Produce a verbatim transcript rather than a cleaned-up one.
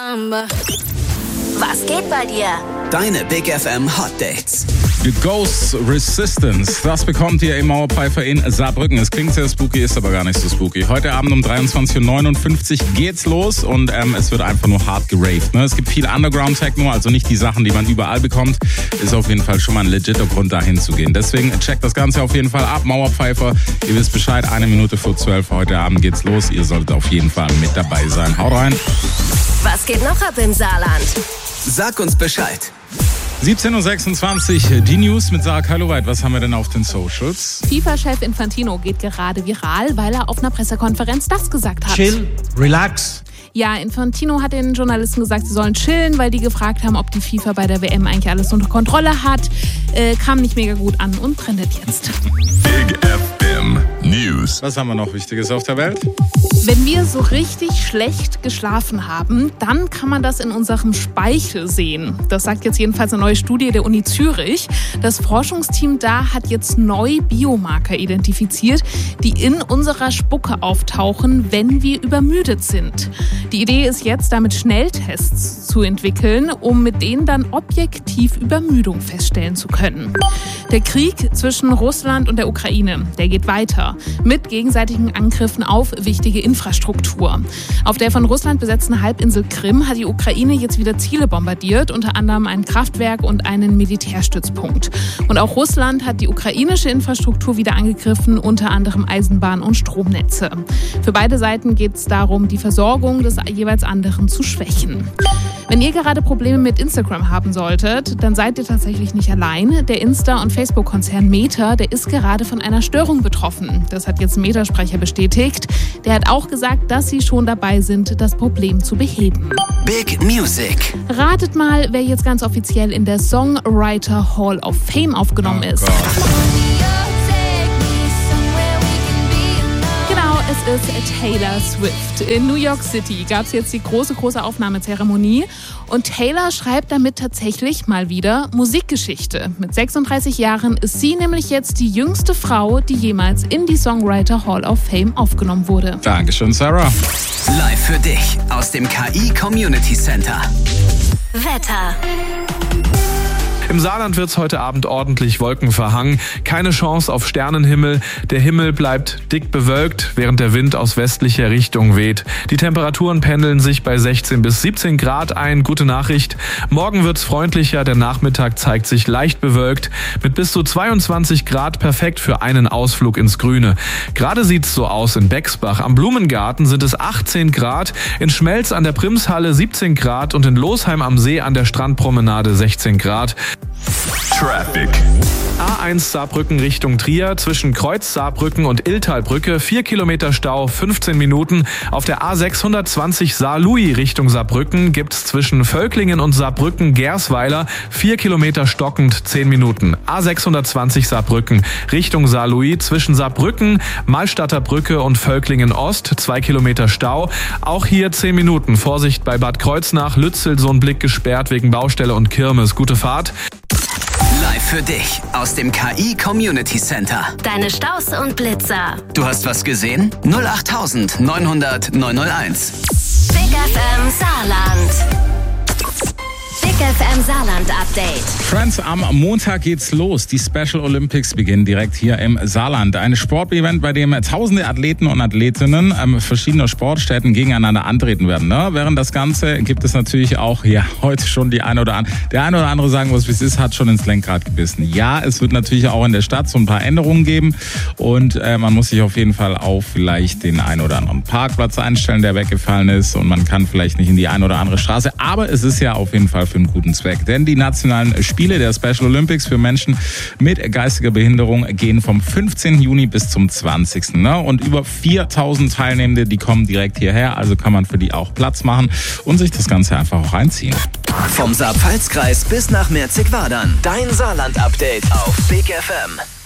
Was geht bei dir? Deine Big F M Hot Dates. The Ghost Resistance, das bekommt ihr im Mauerpfeifer in Saarbrücken. Es klingt sehr spooky, ist aber gar nicht so spooky. Heute Abend um dreiundzwanzig Uhr neunundfünfzig geht's los und ähm, es wird einfach nur hart geraved. Ne? Es gibt viel Underground-Techno, also nicht die Sachen, die man überall bekommt. Ist auf jeden Fall schon mal ein legiter Grund, dahin zu gehen. Deswegen checkt das Ganze auf jeden Fall ab. Mauerpfeifer, ihr wisst Bescheid, eine Minute vor zwölf. Heute Abend geht's los. Ihr solltet auf jeden Fall mit dabei sein. Haut rein. Was geht noch ab im Saarland? Sag uns Bescheid. siebzehn Uhr sechsundzwanzig, die News mit Sarah Kaloweit. Was haben wir denn auf den Socials? FIFA-Chef Infantino geht gerade viral, weil er auf einer Pressekonferenz das gesagt hat. Chill, relax. Ja, Infantino hat den Journalisten gesagt, sie sollen chillen, weil die gefragt haben, ob die FIFA bei der W M eigentlich alles unter Kontrolle hat. Äh, kam nicht mega gut an und trendet jetzt. Big F M News. Was haben wir noch Wichtiges auf der Welt? Wenn wir so richtig schlecht geschlafen haben, dann kann man das in unserem Speichel sehen. Das sagt jetzt jedenfalls eine neue Studie der Uni Zürich. Das Forschungsteam da hat jetzt neue Biomarker identifiziert, die in unserer Spucke auftauchen, wenn wir übermüdet sind. Die Idee ist jetzt, damit Schnelltests zu entwickeln, um mit denen dann objektiv Übermüdung feststellen zu können. Der Krieg zwischen Russland und der Ukraine, der geht weiter mit gegenseitigen Angriffen auf wichtige Infrastruktur. Auf der von Russland besetzten Halbinsel Krim hat die Ukraine jetzt wieder Ziele bombardiert, unter anderem ein Kraftwerk und einen Militärstützpunkt. Und auch Russland hat die ukrainische Infrastruktur wieder angegriffen, unter anderem Eisenbahn- und Stromnetze. Für beide Seiten geht es darum, die Versorgung des jeweils anderen zu schwächen. Wenn ihr gerade Probleme mit Instagram haben solltet, dann seid ihr tatsächlich nicht allein. Der Insta- und Facebook-Konzern Meta, der ist gerade von einer Störung betroffen. Das hat jetzt ein Meta-Sprecher bestätigt. Der hat auch gesagt, dass sie schon dabei sind, das Problem zu beheben. Big Music. Ratet mal, wer jetzt ganz offiziell in der Songwriter Hall of Fame aufgenommen Oh ist. Gott. Es ist Taylor Swift. In New York City gab es jetzt die große, große Aufnahmezeremonie. Und Taylor schreibt damit tatsächlich mal wieder Musikgeschichte. Mit sechsunddreißig Jahren ist sie nämlich jetzt die jüngste Frau, die jemals in die Songwriter Hall of Fame aufgenommen wurde. Dankeschön, Sarah. Live für dich aus dem K I Community Center. Wetter. Im Saarland wird's heute Abend ordentlich wolkenverhangen. Keine Chance auf Sternenhimmel. Der Himmel bleibt dick bewölkt, während der Wind aus westlicher Richtung weht. Die Temperaturen pendeln sich bei sechzehn bis siebzehn Grad ein. Gute Nachricht. Morgen wird's freundlicher. Der Nachmittag zeigt sich leicht bewölkt. Mit bis zu zweiundzwanzig Grad perfekt für einen Ausflug ins Grüne. Gerade sieht's so aus in Bexbach. Am Blumengarten sind es achtzehn Grad. In Schmelz an der Primshalle siebzehn Grad und in Losheim am See an der Strandpromenade sechzehn Grad. Traffic. A eins Saarbrücken Richtung Trier, zwischen Kreuz Saarbrücken und Illtalbrücke, vier Kilometer Stau, fünfzehn Minuten. Auf der A sechshundertzwanzig Saarlouis Richtung Saarbrücken gibt's zwischen Völklingen und Saarbrücken Gersweiler, vier Kilometer stockend, zehn Minuten. A sechshundertzwanzig Saarbrücken Richtung Saarlouis, zwischen Saarbrücken, Malstatter Brücke und Völklingen Ost, zwei Kilometer Stau. Auch hier zehn Minuten. Vorsicht bei Bad Kreuznach, Lützel, so ein Blick gesperrt wegen Baustelle und Kirmes. Gute Fahrt. Live für dich aus dem K I Community Center. Deine Staus und Blitzer. Du hast was gesehen? null acht neun null null neun null eins. Big F M Saarland. Big F M Saarland Update. Friends, am Montag geht's los. Die Special Olympics beginnen direkt hier im Saarland. Ein Sportevent, bei dem tausende Athleten und Athletinnen ähm, verschiedener Sportstätten gegeneinander antreten werden. Ne? Während das Ganze gibt es natürlich auch ja heute schon die eine oder andere, der eine oder andere sagen, was es ist, hat schon ins Lenkrad gebissen. Ja, es wird natürlich auch in der Stadt so ein paar Änderungen geben und äh, man muss sich auf jeden Fall auf vielleicht den einen oder anderen Parkplatz einstellen, der weggefallen ist und man kann vielleicht nicht in die eine oder andere Straße. Aber es ist ja auf jeden Fall für einen guten Zweck. Denn die nationalen Spiele der Special Olympics für Menschen mit geistiger Behinderung gehen vom fünfzehnten Juni bis zum zwanzigsten Ne? Und über viertausend Teilnehmende, die kommen direkt hierher. Also kann man für die auch Platz machen und sich das Ganze einfach auch reinziehen. Vom Saar-Pfalz-Kreis bis nach Merzig-Wadern. Dein Saarland-Update auf Big F M.